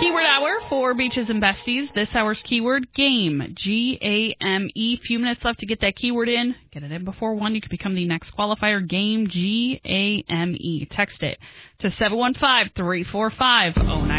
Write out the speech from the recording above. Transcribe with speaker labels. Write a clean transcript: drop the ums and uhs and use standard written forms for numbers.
Speaker 1: Keyword hour for Beaches and Besties. This hour's keyword, GAME. G-A-M-E. Few minutes left to get that keyword in. Get it in before 1. You can become the next qualifier. GAME. G-A-M-E. Text it to 715-345-09.